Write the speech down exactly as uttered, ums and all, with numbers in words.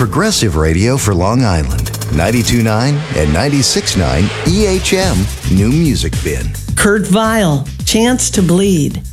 Progressive Radio for Long Island. ninety-two point nine and ninety-six point nine E H M New Music Bin. Kurt Vile, Chance to Bleed.